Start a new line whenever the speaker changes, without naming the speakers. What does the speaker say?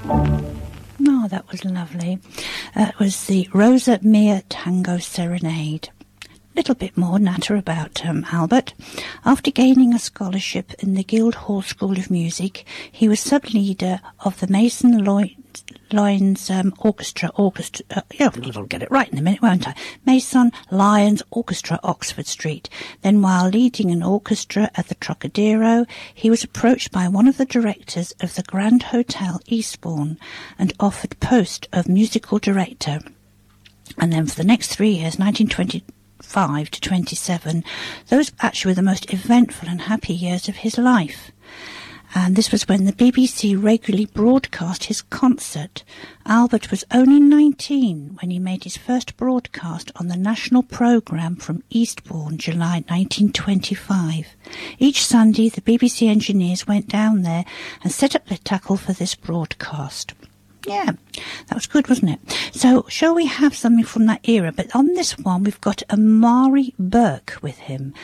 Oh, that was lovely. It was the Rosa Mia Tango Serenade. Little bit more natter about Albert. After gaining a scholarship in the Guildhall School of Music, he was sub-leader of the Mason Lyons Orchestra. Yeah, I'll get it right in a minute, won't I? Mason Lyons Orchestra, Oxford Street. Then, while leading an orchestra at the Trocadero, he was approached by one of the directors of the Grand Hotel Eastbourne and offered post of musical director. And then for the next 3 years, 1925 to 27, those actually were the most eventful and happy years of his life. And this was when the BBC regularly broadcast his concert. Albert was only 19 when he made his first broadcast on the national programme from Eastbourne, July 1925. Each Sunday, the BBC engineers went down there and set up the tackle for this broadcast. Yeah, that was good, wasn't it? So, shall we have something from that era? But on this one, we've got Amari Burke with him.